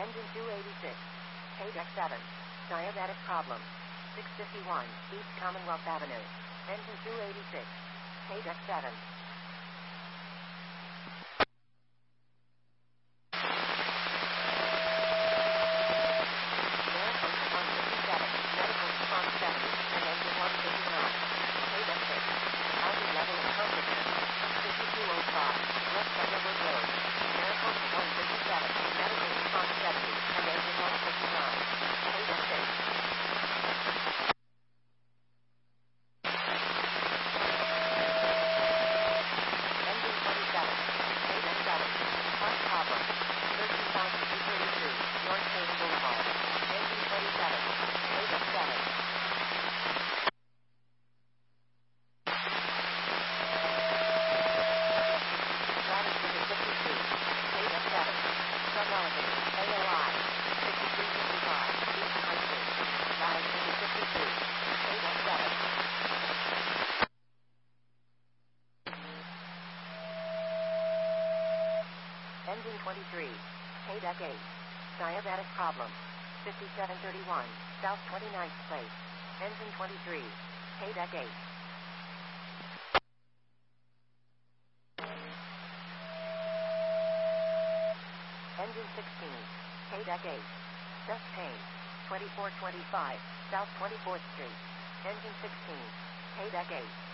Engine 286. Paydeck 7. Diabetic problem. 651 East Commonwealth Avenue. Engine 286. Paydeck 7. Engine 23. Paydeck 8. Diabetic problem. 5731 South 29th Place. Engine 23. Paydeck 8. Engine 16. Paydeck 8. Chest pain. 2425 South 24th Street. Engine 16. Paydeck 8.